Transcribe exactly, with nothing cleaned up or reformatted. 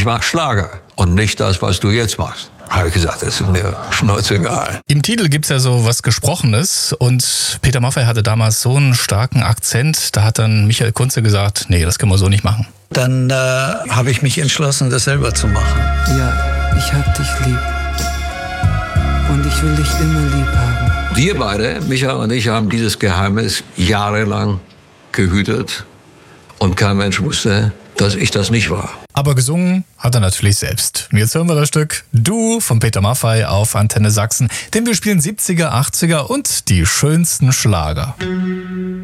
ich mache Schlager und nicht das, was du jetzt machst. Habe ich gesagt, das ist mir schnurzegal. Im Titel gibt's ja so was Gesprochenes und Peter Maffay hatte damals so einen starken Akzent, da hat dann Michael Kunze gesagt, nee, das können wir so nicht machen. Dann äh, habe ich mich entschlossen, das selber zu machen. Ja, ich hab dich lieb und ich will dich immer lieb haben. Wir beide, Micha und ich, haben dieses Geheimnis jahrelang gehütet und kein Mensch wusste, dass ich das nicht war. Aber gesungen hat er natürlich selbst. Und jetzt hören wir das Stück Du von Peter Maffay auf Antenne Sachsen, denn wir spielen siebziger, achtziger und die schönsten Schlager.